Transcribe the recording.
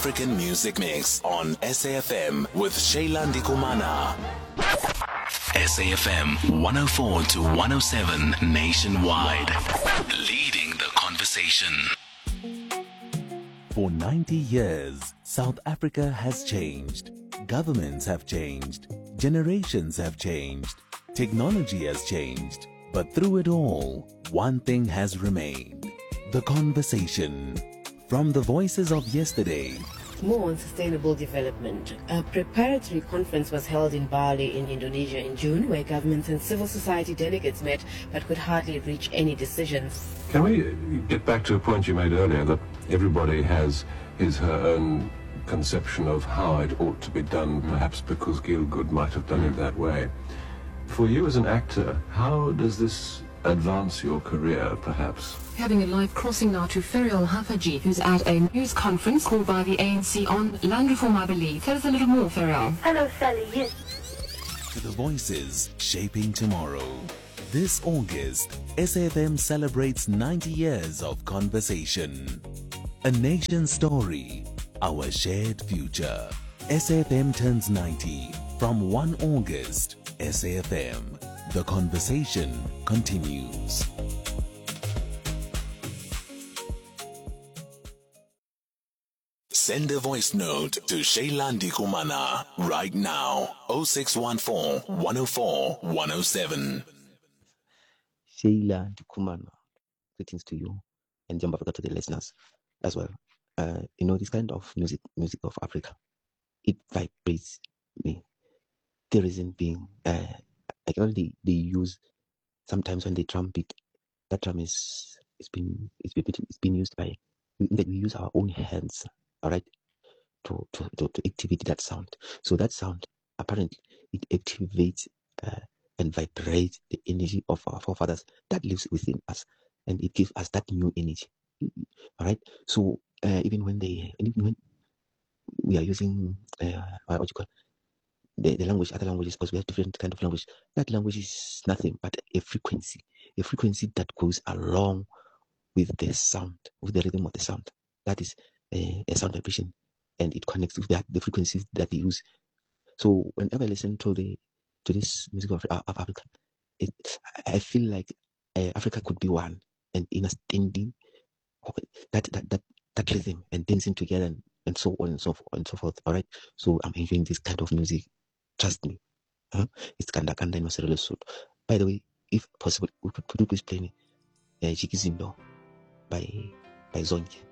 African Music Mix on SAFM with Sheila Ndikumana. SAFM 104 to 107 nationwide. Leading the conversation. For 90 years, South Africa has changed. Governments have changed. Generations have changed. Technology has changed. But through it all, one thing has remained. The conversation. From the voices of yesterday. More on sustainable development. A preparatory conference was held in Bali in Indonesia in June, where governments and civil society delegates met but could hardly reach any decisions. Can we get back to a point you made earlier, that everybody has her own conception of how it ought to be done, perhaps because Gielgud might have done it that way. For you as an actor, how does this advance your career, perhaps? Having a live crossing now to Ferial Hafaji, who's at a news conference called by the ANC on land reform, I believe. Tell us a little more, Ferial. Hello, Sally. Yes. To the voices shaping tomorrow. This August, SAFM celebrates 90 years of conversation. A nation's story, our shared future. SAFM turns 90 from 1 August. SAFM. The conversation continues. Send a voice note to Sheila Ndikumana right now. 0614 104 107. Sheila Ndikumana, greetings to you and Jamba Africa to the listeners as well. This kind of music of Africa, it vibrates me. The reason being, I can only they use sometimes when they trumpet, that drum is being used by that we use our own hands, all right, to activate that sound. So that sound apparently it activates and vibrates the energy of our forefathers that lives within us, and it gives us that new energy. All right. So even when we are using what you call the language, other languages, because we have different kind of language. That language is nothing but a frequency that goes along with the sound, with the rhythm of the sound. That is a sound vibration, and it connects with the frequencies that they use. So whenever I listen to this music of Africa, I feel like Africa could be one, and understanding that rhythm and dancing together and so on and so forth. All right. So I'm enjoying this kind of music. Trust me. It's Kanda in Maserele Sud. By the way, if possible, could you please play me Jiki Zindo by Zonke?